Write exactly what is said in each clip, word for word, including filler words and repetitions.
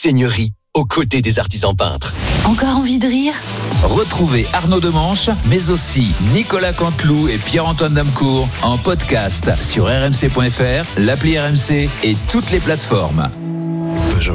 Seigneurie, aux côtés des artisans peintres. Encore envie de rire ? Retrouvez Arnaud Demanche, mais aussi Nicolas Canteloup et Pierre-Antoine Damcourt en podcast sur r m c point f r, l'appli R M C et toutes les plateformes. Peugeot.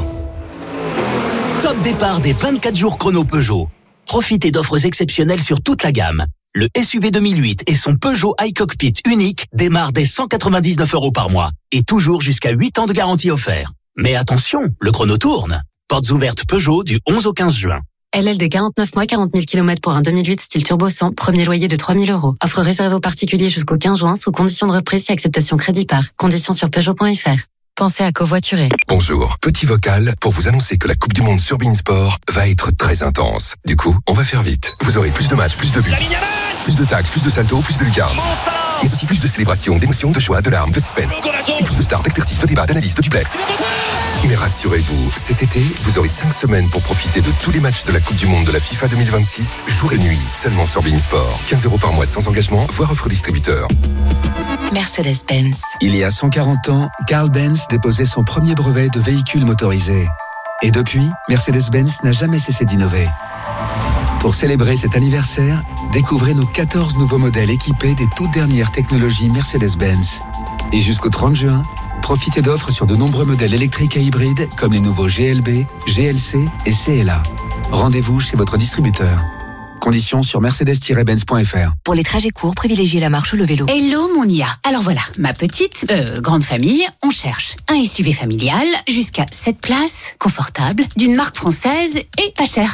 Top départ des vingt-quatre jours chrono Peugeot. Profitez d'offres exceptionnelles sur toute la gamme. Le S U V deux mille huit et son Peugeot iCockpit unique démarrent dès cent quatre-vingt-dix-neuf euros par mois et toujours jusqu'à huit ans de garantie offert. Mais attention, le chrono tourne. Portes ouvertes Peugeot du onze au quinze juin. L L D quarante-neuf mois, quarante mille kilomètres pour un deux mille huit style turbo cent, premier loyer de trois mille euros. Offre réservée aux particuliers jusqu'au quinze juin sous condition de reprise et acceptation crédit par. Conditions sur Peugeot point f r. Pensez à covoiturer. Bonjour, petit vocal pour vous annoncer que la Coupe du Monde sur beIN Sport va être très intense. Du coup, on va faire vite. Vous aurez plus de matchs, plus de buts, plus de tacles, plus de saltos, plus de lucarnes. Mais aussi plus de célébrations, d'émotions, de joie, de larmes, de suspense. Et plus de stars, d'expertise, de débats, d'analyses, de duplex. Mais rassurez-vous, cet été, vous aurez cinq semaines pour profiter de tous les matchs de la Coupe du Monde de la FIFA deux mille vingt-six, jour et nuit, seulement sur beIN Sport. quinze euros par mois sans engagement, voire offre distributeur. Mercedes-Benz. Il y a cent quarante ans, Carl Benz déposait son premier brevet de véhicule motorisé. Et depuis, Mercedes-Benz n'a jamais cessé d'innover. Pour célébrer cet anniversaire, découvrez nos quatorze nouveaux modèles équipés des toutes dernières technologies Mercedes-Benz. Et jusqu'au trente juin, profitez d'offres sur de nombreux modèles électriques et hybrides comme les nouveaux G L B, G L C et C L A. Rendez-vous chez votre distributeur. Conditions sur mercedes tiret benz point f r. Pour les trajets courts, privilégiez la marche ou le vélo. Hello mon I A. Alors voilà, ma petite, euh, grande famille, on cherche un S U V familial jusqu'à sept places, confortable, d'une marque française et pas cher.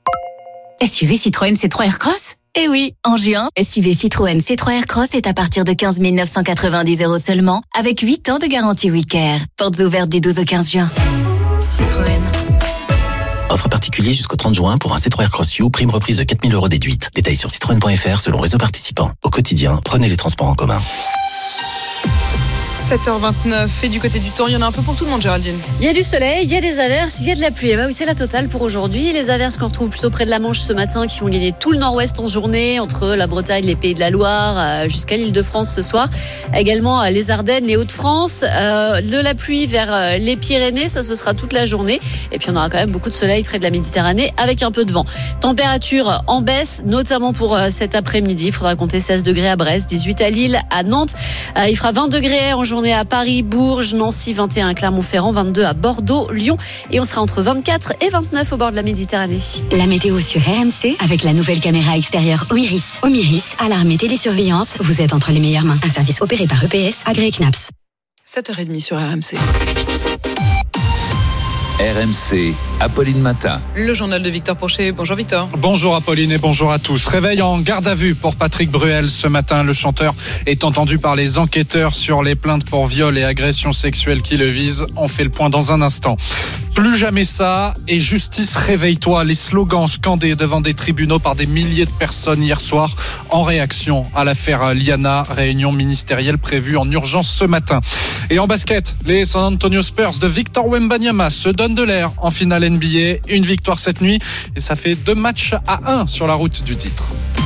S U V Citroën C trois Aircross ? Eh oui, en juin, S U V Citroën C trois Aircross est à partir de quinze mille neuf cent quatre-vingt-dix euros seulement, avec huit ans de garantie WeCare. Portes ouvertes du douze au quinze juin. Citroën. Offre particulier jusqu'au trente juin pour un C trois Aircross U, prime reprise de quatre mille euros déduite. Détails sur citroën point f r selon réseau participant. Au quotidien, prenez les transports en commun. sept heures vingt-neuf et du côté du temps, il y en a un peu pour tout le monde, Géraldine. Il y a du soleil, il y a des averses, il y a de la pluie. Bah oui, c'est la totale pour aujourd'hui. Les averses qu'on retrouve plutôt près de la Manche ce matin qui vont gagner tout le nord-ouest en journée, entre la Bretagne, les Pays de la Loire, jusqu'à l'Île-de-France ce soir. Également les Ardennes, les Hauts-de-France. Euh, de la pluie vers les Pyrénées, ça ce sera toute la journée. Et puis on aura quand même beaucoup de soleil près de la Méditerranée avec un peu de vent. Température en baisse, notamment pour cet après-midi. Il faudra compter seize degrés à Brest, dix-huit à Lille, à Nantes. Euh, il fera vingt degrés en journée à Paris, Bourges, Nancy, vingt et un, Clermont-Ferrand, vingt-deux à Bordeaux, Lyon et on sera entre vingt-quatre et vingt-neuf au bord de la Méditerranée. La météo sur R M C avec la nouvelle caméra extérieure Omiris. Omiris, alarme et télésurveillance, vous êtes entre les meilleures mains. Un service opéré par E P S, agréé C N A P S. sept heures trente sur R M C. R M C, Apolline Matin. Le journal de Victor Pochet. Bonjour Victor. Bonjour Apolline et bonjour à tous. Réveil en garde à vue pour Patrick Bruel ce matin. Le chanteur est entendu par les enquêteurs sur les plaintes pour viol et agression sexuelle qui le visent. On fait le point dans un instant. Plus jamais ça et justice réveille-toi. Les slogans scandés devant des tribunaux par des milliers de personnes hier soir en réaction à l'affaire Liana. Réunion ministérielle prévue en urgence ce matin. Et en basket, les San Antonio Spurs de Victor Wembanyama se donnent de l'air en finale N B A. Une victoire cette nuit et ça fait deux matchs à un sur la route du titre.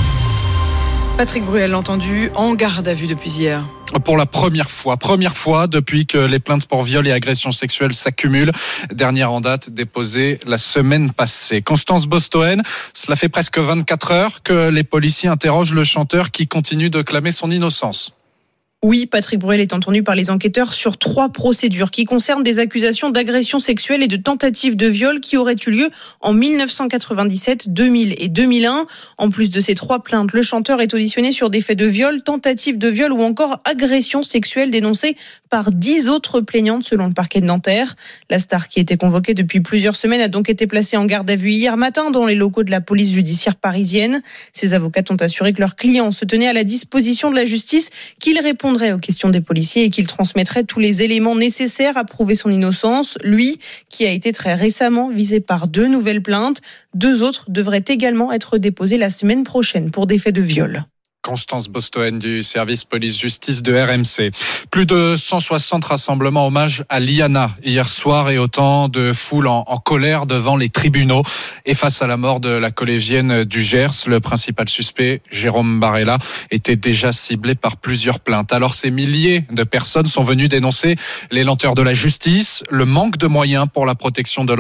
Patrick Bruel entendu en garde à vue depuis hier. Pour la première fois, première fois depuis que les plaintes pour viol et agression sexuelle s'accumulent. Dernière en date déposée la semaine passée. Constance Bostoen, cela fait presque vingt-quatre heures que les policiers interrogent le chanteur qui continue de clamer son innocence. Oui, Patrick Bruel est entendu par les enquêteurs sur trois procédures qui concernent des accusations d'agression sexuelle et de tentative de viol qui auraient eu lieu en dix-neuf cent quatre-vingt-dix-sept, deux mille et deux mille un. En plus de ces trois plaintes, le chanteur est auditionné sur des faits de viol, tentative de viol ou encore agression sexuelle dénoncée par dix autres plaignantes selon le parquet de Nanterre. La star qui était convoquée depuis plusieurs semaines a donc été placée en garde à vue hier matin dans les locaux de la police judiciaire parisienne. Ses avocats ont assuré que leur client se tenait à la disposition de la justice, qu'il répond aux questions des policiers et qu'il transmettrait tous les éléments nécessaires à prouver son innocence. Lui, qui a été très récemment visé par deux nouvelles plaintes, deux autres devraient également être déposés la semaine prochaine pour des faits de viol. Constance Bostoen du service police-justice de R M C. Plus de cent soixante rassemblements hommage à Liana hier soir et autant de foule en, en colère devant les tribunaux et face à la mort de la collégienne du Gers. Le principal suspect, Jérôme Barella, était déjà ciblé par plusieurs plaintes. Alors ces milliers de personnes sont venues dénoncer les lenteurs de la justice, le manque de moyens pour la protection de